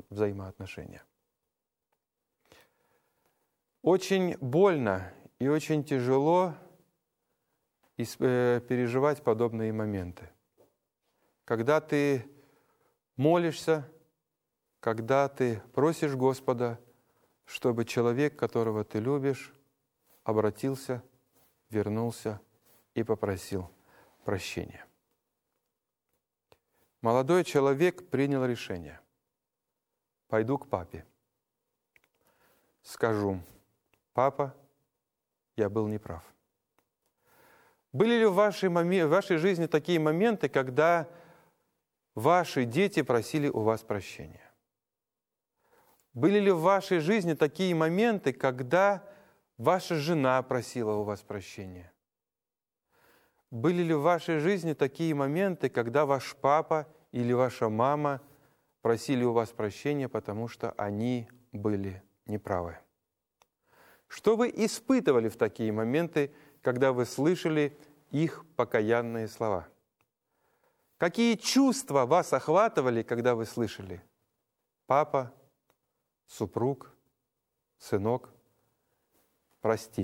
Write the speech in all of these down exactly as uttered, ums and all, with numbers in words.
взаимоотношения. Очень больно и очень тяжело переживать подобные моменты. Когда ты молишься, когда ты просишь Господа, чтобы человек, которого ты любишь, обратился, вернулся и попросил прощения. Молодой человек принял решение. Пойду к папе. Скажу: папа, я был неправ. Были ли в вашей, в вашей жизни такие моменты, когда ваши дети просили у вас прощения? Были ли в вашей жизни такие моменты, когда ваша жена просила у вас прощения? Были ли в вашей жизни такие моменты, когда ваш папа или ваша мама просили у вас прощения, потому что они были неправы? Что вы испытывали в такие моменты, когда вы слышали их покаянные слова? Какие чувства вас охватывали, когда вы слышали: папа, супруг, сынок, прости?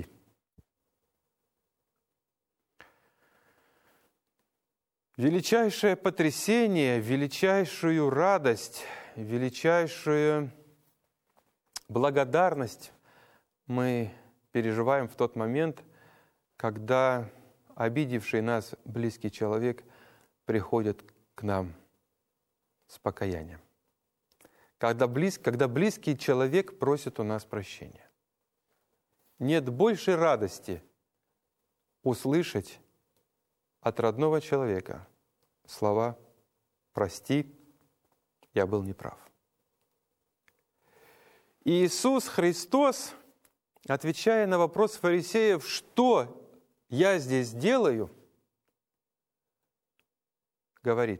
Величайшее потрясение, величайшую радость, величайшую благодарность мы переживаем в тот момент, когда обидевший нас близкий человек приходит к нам с покаянием. Когда, близ, когда близкий человек просит у нас прощения. Нет большей радости услышать от родного человека слова: «Прости, я был неправ». И Иисус Христос, отвечая на вопрос фарисеев, что я здесь делаю, говорит: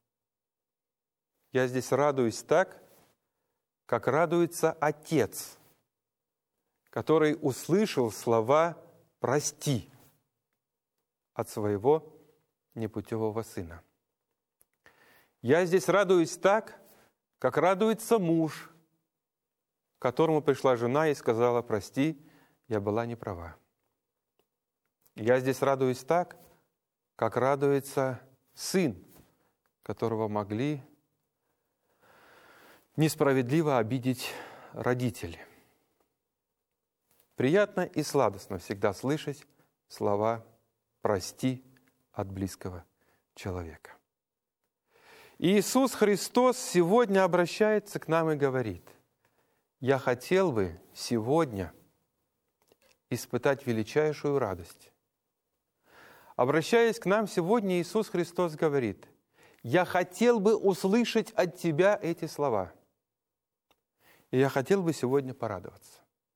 я здесь радуюсь так, как радуется отец, который услышал слова «прости» от своего непутевого сына. Я здесь радуюсь так, как радуется муж, к которому пришла жена и сказала: «Прости, я была не права». Я здесь радуюсь так, как радуется сын, которого могли несправедливо обидеть родители. Приятно и сладостно всегда слышать слова «прости» от близкого человека. И Иисус Христос сегодня обращается к нам и говорит: я хотел бы сегодня испытать величайшую радость. Обращаясь к нам сегодня, Иисус Христос говорит: я хотел бы услышать от тебя эти слова. И я хотел бы сегодня порадоваться.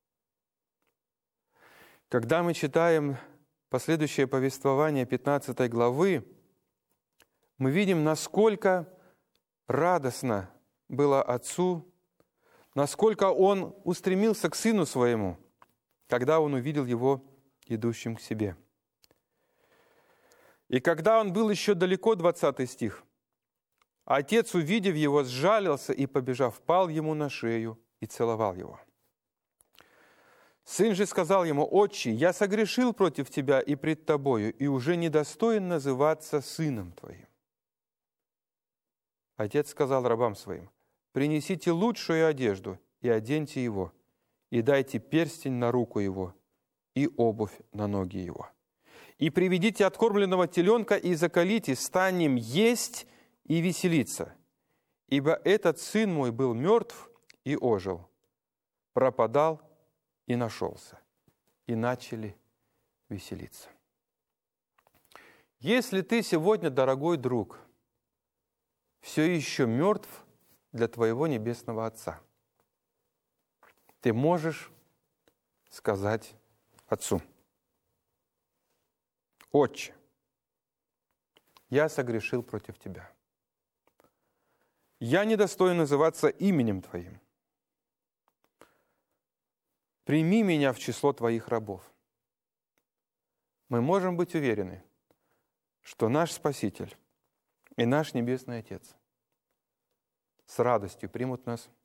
Когда мы читаем последующее повествование пятнадцатой главы, мы видим, насколько радостно было отцу, насколько он устремился к сыну своему, когда он увидел его идущим к себе. И когда он был еще далеко, двадцатый стих, отец, увидев его, сжалился и, побежав, пал ему на шею и целовал его. Сын же сказал ему: «Отче, я согрешил против тебя и пред тобою, и уже недостоин называться сыном твоим». Отец сказал рабам своим: «Принесите лучшую одежду и оденьте его, и дайте перстень на руку его и обувь на ноги его. И приведите откормленного теленка и заколите, станем есть и веселиться. Ибо этот сын мой был мертв и ожил, пропадал и нашелся». И начали веселиться. Если ты сегодня, дорогой друг, все еще мертв для твоего небесного Отца, ты можешь сказать Отцу: «Отче, я согрешил против тебя. Я недостоин называться именем Твоим. Прими меня в число Твоих рабов». Мы можем быть уверены, что наш Спаситель и наш Небесный Отец с радостью примут нас